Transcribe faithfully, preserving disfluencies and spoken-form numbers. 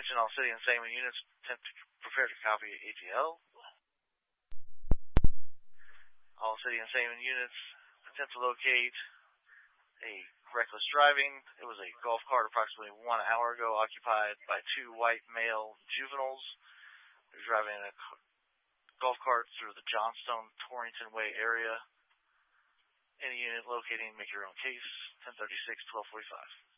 Attention all City and Sangamon units, attempt to prepare to copy A T L. All City and Sangamon units, attempt to locate a reckless driving. It was a golf cart approximately one hour ago occupied by two white male juveniles. They were driving a golf cart through the Johnstone Torrington Way area. Any unit locating, make your own case. ten thirty-six, twelve forty-five.